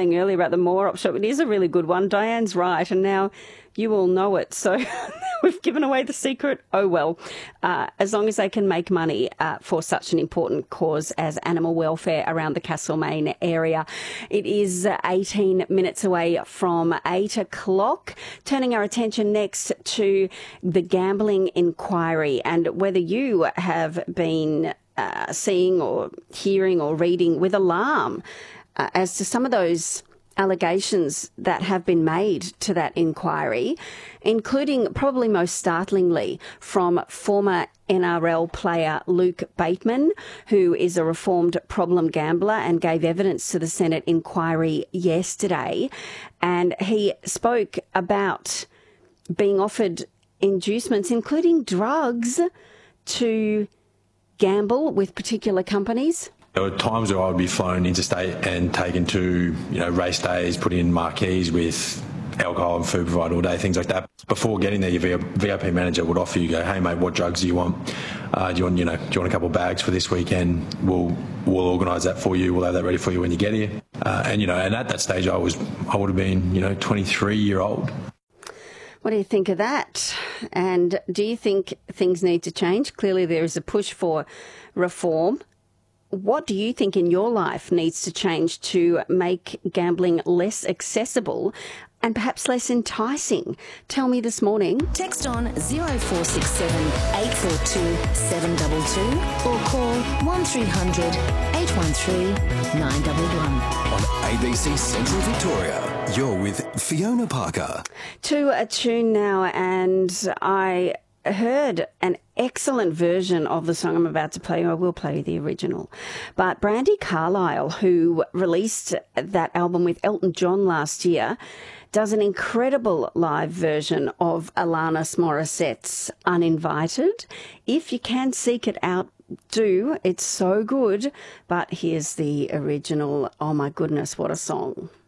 saying earlier about the Moorop shop, it is a really good one. Diane's right, and now you all know it. So we've given away the secret. Oh, well, as long as they can make money for such an important cause as animal welfare around the Castlemaine area. It is 18 minutes away from 8 o'clock. Turning our attention next to the gambling inquiry and whether you have been seeing or hearing or reading with alarm as to some of those allegations that have been made to that inquiry, including probably most startlingly from former NRL player Luke Bateman, who is a reformed problem gambler and gave evidence to the Senate inquiry yesterday. And he spoke about being offered inducements, including drugs, to gamble with particular companies. There were times where I would be flown interstate and taken to, race days, put in marquees with alcohol and food provided all day, things like that. Before getting there, your VIP manager would offer you, hey mate, what drugs do you want? Do you want a couple of bags for this weekend? We'll organise that for you. We'll have that ready for you when you get here. And at that stage, I would have been, 23-year-old. What do you think of that? And do you think things need to change? Clearly, there is a push for reform. What do you think in your life needs to change to make gambling less accessible and perhaps less enticing? Tell me this morning. Text on 0467 842 722 or call 1300 813 911. On ABC Central Victoria, you're with Fiona Parker. To a tune now, and I heard an excellent version of the song I'm about to play. I will play the original. But Brandi Carlile, who released that album with Elton John last year, does an incredible live version of Alanis Morissette's Uninvited. If you can seek it out, do. It's so good. But here's the original. Oh my goodness, what a song.